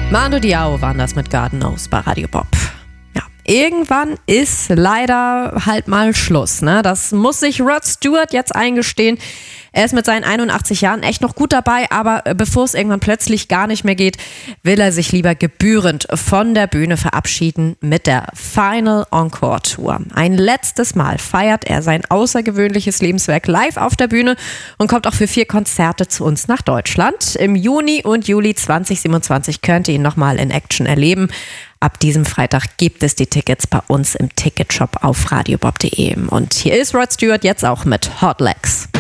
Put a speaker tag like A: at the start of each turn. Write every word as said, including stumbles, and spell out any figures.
A: Manu Diao waren das mit God Knows bei Radio Bob. Ja, irgendwann ist leider halt mal Schluss, ne? Das muss sich Rod Stewart jetzt eingestehen. Er ist mit seinen einundachtzig Jahren echt noch gut dabei, aber bevor es irgendwann plötzlich gar nicht mehr geht, will er sich lieber gebührend von der Bühne verabschieden mit der Final Encore Tour. Ein letztes Mal feiert er sein außergewöhnliches Lebenswerk live auf der Bühne und kommt auch für vier Konzerte zu uns nach Deutschland. Im Juni und Juli zwanzig siebenundzwanzig könnt ihr ihn nochmal in Action erleben. Ab diesem Freitag gibt es die Tickets bei uns im Ticketshop auf radiobob punkt de. Und hier ist Rod Stewart jetzt auch mit Hot Legs.